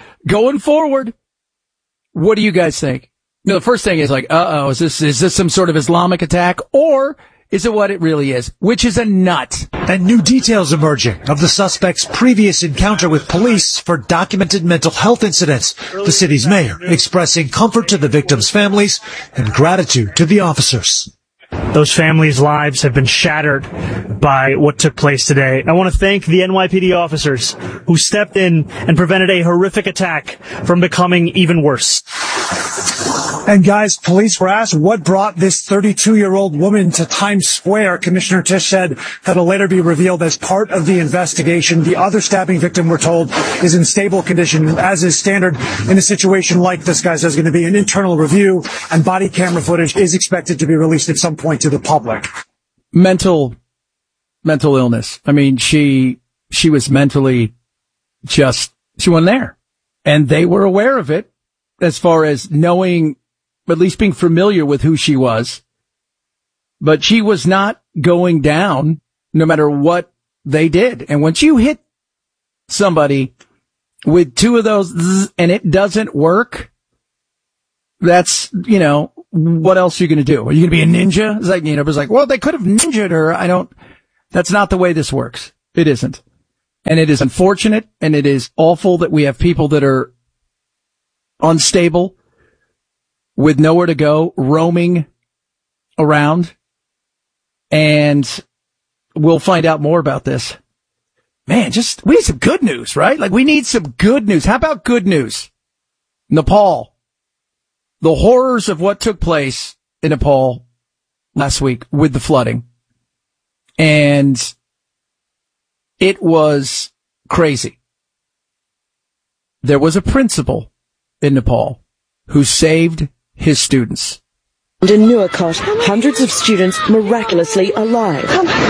What do you guys think? No, the first thing is like, is this some sort of Islamic attack, or is it what it really is, which is a nut? And new details emerging of the suspect's previous encounter with police for documented mental health incidents. The city's mayor expressing comfort to the victims' families and gratitude to the officers. Those families' lives have been shattered by what took place today. I want to thank the NYPD officers who stepped in and prevented a horrific attack from becoming even worse. And guys, police were asked what brought this 32-year-old woman to Times Square. Commissioner Tisch said that'll later be revealed as part of the investigation. The other stabbing victim, we're told, is in stable condition. As is standard in a situation like this, guys, there's going to be an internal review, and body camera footage is expected to be released at some point to the public. Mental illness. I mean, she was mentally she wasn't there. And they were aware of it as far as knowing, at least being familiar with who she was. But she was not going down no matter what they did. And once you hit somebody with two of those and it doesn't work, that's, what else are you going to do? Are you going to be a ninja? It's like, it's like, well, they could have ninja'd her. That's not the way this works. It isn't. And it is unfortunate and it is awful that we have people that are unstable with nowhere to go, roaming around. And we'll find out more about this. Man, we need some good news, right? Like, we need some good news. How about good news? Nepal. The horrors of what took place in Nepal last week with the flooding. And it was crazy. There was a principal in Nepal who saved his students. In Nuwakot, hundreds of students miraculously alive.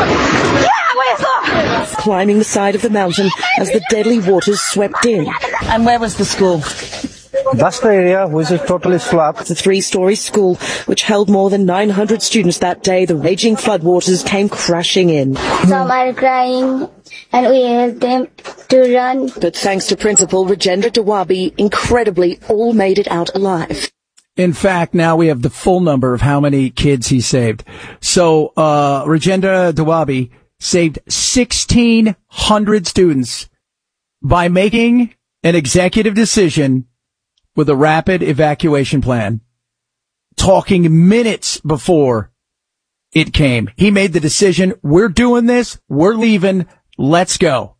Climbing the side of the mountain as the deadly waters swept in. And where was the school? That's the area which is totally swamped. The 3-story school, which held more than 900 students that day, the raging floodwaters came crashing in. Some are crying, and we help them to run. But thanks to Principal Rajendra Dawabi, incredibly, all made it out alive. In fact, now we have the full number of how many kids he saved. So, Rajendra Dawabi saved 1,600 students by making an executive decision with a rapid evacuation plan, talking minutes before it came. He made the decision, we're doing this, we're leaving, let's go.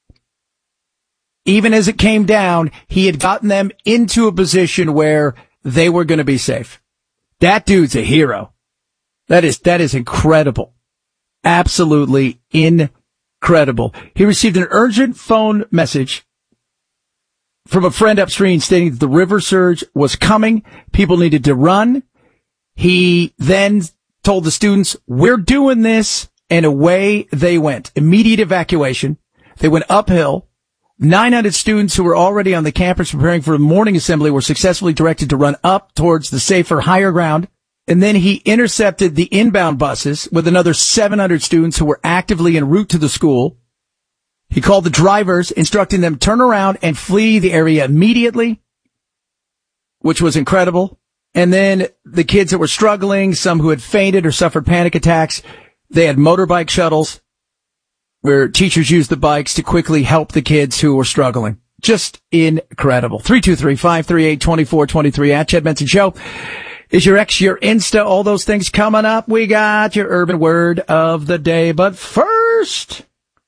Even as it came down, he had gotten them into a position where they were going to be safe. That dude's a hero. That is incredible. Absolutely incredible. He received an urgent phone message from a friend upstream stating that the river surge was coming. People needed to run. He then told the students, we're doing this. And away they went. Immediate evacuation. They went uphill. 900 students who were already on the campus preparing for a morning assembly were successfully directed to run up towards the safer higher ground. And then he intercepted the inbound buses with another 700 students who were actively en route to the school. He called the drivers, instructing them to turn around and flee the area immediately, which was incredible. And then the kids that were struggling, some who had fainted or suffered panic attacks, they had motorbike shuttles where teachers used the bikes to quickly help the kids who were struggling. Just incredible. 323-538-2423 at Chad Benson Show. Is your X, your Insta, all those things coming up? We got your urban word of the day. But first,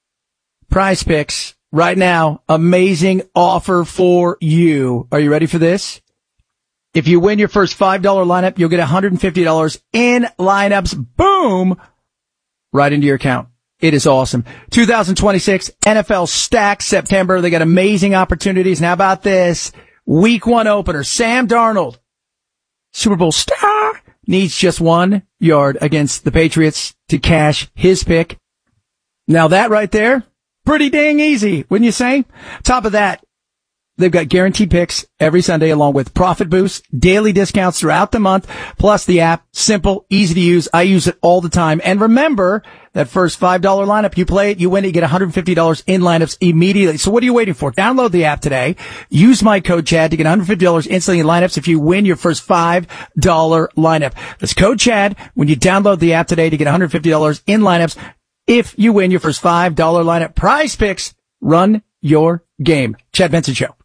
Prize Picks. Right now, amazing offer for you. Are you ready for this? If you win your first $5 lineup, you'll get $150 in lineups. Boom! Right into your account. It is awesome. 2026 NFL Stack September. They got amazing opportunities. And how about this? Week 1 opener. Sam Darnold, Super Bowl star, needs just 1 yard against the Patriots to cash his pick. Now that right there, pretty dang easy, wouldn't you say? Top of that, they've got guaranteed picks every Sunday along with profit boosts, daily discounts throughout the month, plus the app, simple, easy to use. I use it all the time. And remember, that first $5 lineup, you play it, you win it, you get $150 in lineups immediately. So what are you waiting for? Download the app today. Use my code CHAD to get $150 instantly in lineups if you win your first $5 lineup. That's code CHAD when you download the app today to get $150 in lineups if you win your first $5 lineup. Prize Picks. Run your game. Chad Benson Show.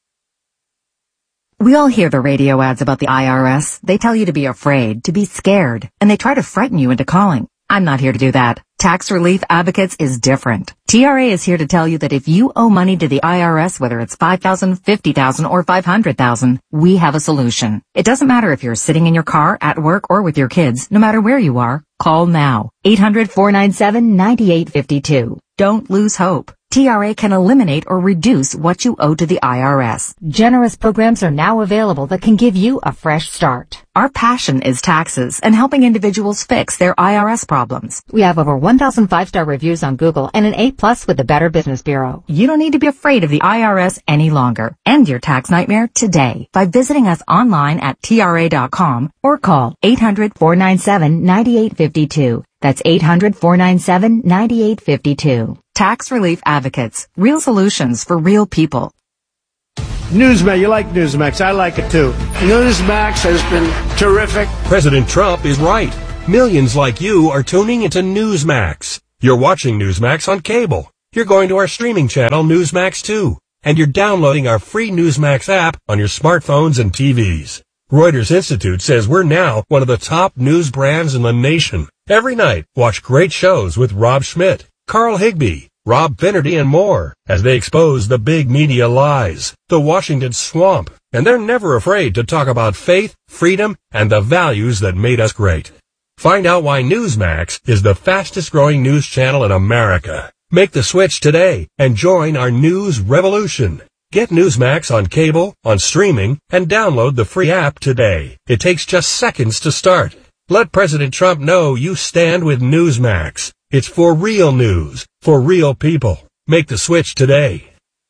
We all hear the radio ads about the IRS. They tell you to be afraid, to be scared, and they try to frighten you into calling. I'm not here to do that. Tax Relief Advocates is different. TRA is here to tell you that if you owe money to the IRS, whether it's $5,000, $50,000, or $500,000, we have a solution. It doesn't matter if you're sitting in your car, at work, or with your kids. No matter where you are, call now. 800-497-9852. Don't lose hope. TRA can eliminate or reduce what you owe to the IRS. Generous programs are now available that can give you a fresh start. Our passion is taxes and helping individuals fix their IRS problems. We have over 1,000 5-star reviews on Google and an A+ with the Better Business Bureau. You don't need to be afraid of the IRS any longer. End your tax nightmare today by visiting us online at TRA.com or call 800-497-9852. That's 800-497-9852. Tax Relief Advocates. Real solutions for real people. Newsmax, you like Newsmax. I like it too. Newsmax has been terrific. President Trump is right. Millions like you are tuning into Newsmax. You're watching Newsmax on cable. You're going to our streaming channel, Newsmax 2. And you're downloading our free Newsmax app on your smartphones and TVs. Reuters Institute says we're now one of the top news brands in the nation. Every night, watch great shows with Rob Schmidt, Carl Higbie, Rob Finnerty, and more as they expose the big media lies, the Washington swamp, and they're never afraid to talk about faith, freedom, and the values that made us great. Find out why Newsmax is the fastest growing news channel in America. Make the switch today and join our news revolution. Get Newsmax on cable, on streaming, and download the free app today. It takes just seconds to start. Let President Trump know you stand with Newsmax. It's for real news, for real people. Make the switch today.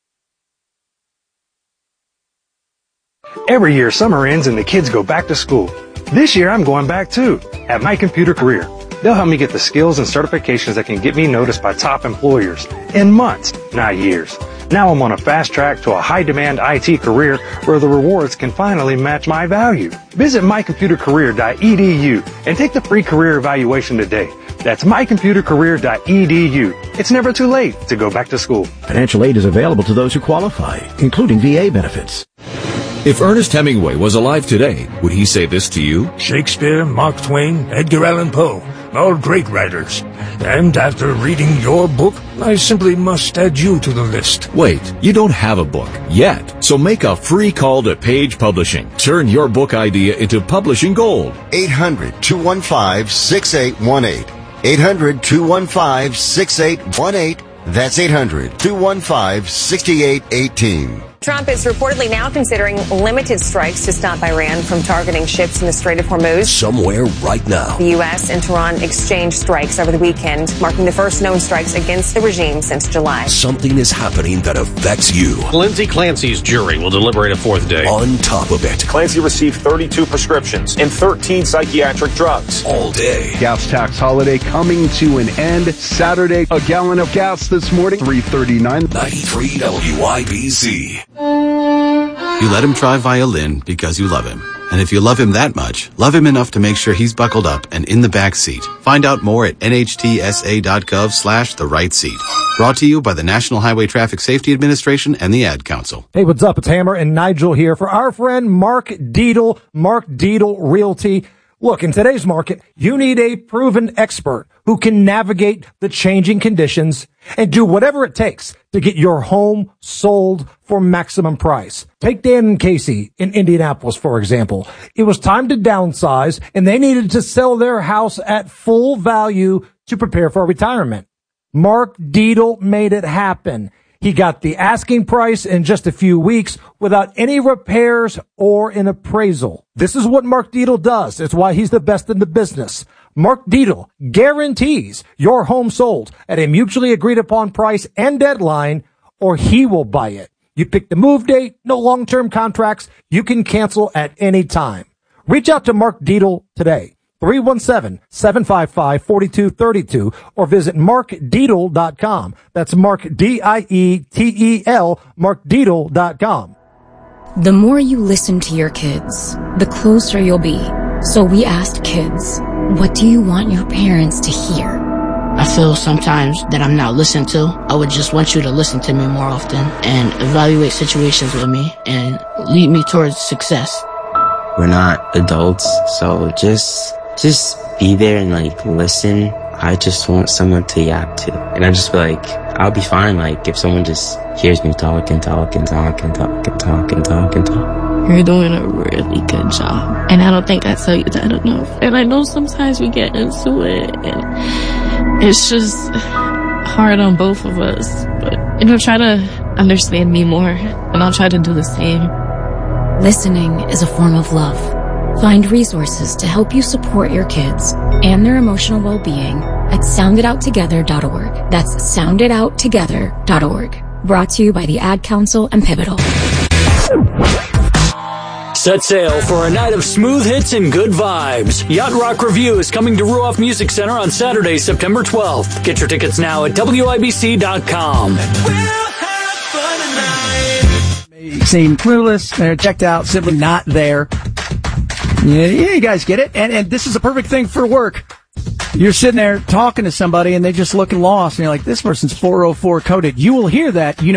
Every year, summer ends and the kids go back to school. This year, I'm going back too, at My Computer Career. They'll help me get the skills and certifications that can get me noticed by top employers in months, not years. Now I'm on a fast track to a high-demand IT career where the rewards can finally match my value. Visit mycomputercareer.edu and take the free career evaluation today. That's mycomputercareer.edu. It's never too late to go back to school. Financial aid is available to those who qualify, including VA benefits. If Ernest Hemingway was alive today, would he say this to you? Shakespeare, Mark Twain, Edgar Allan Poe, all great writers. And after reading your book, I simply must add you to the list. Wait, you don't have a book yet. So make a free call to Page Publishing. Turn your book idea into publishing gold. 800-215-6818. 800-215-6818. That's 800-215-6818. Trump is reportedly now considering limited strikes to stop Iran from targeting ships in the Strait of Hormuz. Somewhere right now. The U.S. and Tehran exchanged strikes over the weekend, marking the first known strikes against the regime since July. Something is happening that affects you. Lindsay Clancy's jury will deliberate a fourth day. On top of it, Clancy received 32 prescriptions and 13 psychiatric drugs. All day. Gas tax holiday coming to an end. Saturday, a gallon of gas this morning, $3.39. 93 WIBC. You let him try violin because you love him. And if you love him that much, love him enough to make sure he's buckled up and in the back seat. Find out more at nhtsa.gov/the-right-seat. Brought to you by the National Highway Traffic Safety Administration and the Ad Council. Hey, what's up? It's Hammer and Nigel here for our friend Mark Deedle, Mark Deedle Realty. Look, in today's market, you need a proven expert who can navigate the changing conditions and do whatever it takes to get your home sold for maximum price. Take Dan and Casey in Indianapolis, for example. It was time to downsize, and they needed to sell their house at full value to prepare for retirement. Mark Deedle made it happen. He got the asking price in just a few weeks without any repairs or an appraisal. This is what Mark Deedle does. It's why he's the best in the business. Mark Deedle guarantees your home sold at a mutually agreed upon price and deadline, or he will buy it. You pick the move date, no long-term contracts. You can cancel at any time. Reach out to Mark Deedle today. 317-755-4232 or visit markdeedle.com. That's Mark, D-I-E-T-E-L, markdeedle.com. The more you listen to your kids, the closer you'll be. So we asked kids, what do you want your parents to hear? I feel sometimes that I'm not listened to. I would just want you to listen to me more often and evaluate situations with me and lead me towards success. We're not adults, so just be there and listen. I just want someone to yap to. And I just feel like I'll be fine if someone just hears me talk and talk and talk and talk and talk and talk and talk. You're doing a really good job. And I don't think I tell you that enough. And I know sometimes we get into it and it's just hard on both of us, but, try to understand me more, and I'll try to do the same. Listening is a form of love. Find resources to help you support your kids and their emotional well-being at sounditouttogether.org. That's sounditouttogether.org. Brought to you by the Ad Council and Pivotal. Set sail for a night of smooth hits and good vibes. Yacht Rock Review is coming to Ruoff Music Center on Saturday, September 12th. Get your tickets now at WIBC.com. Seem clueless, they're checked out, simply not there. Yeah, you guys get it. And this is a perfect thing for work. You're sitting there talking to somebody and they're just looking lost and you're like, this person's 404 coded. You will hear that.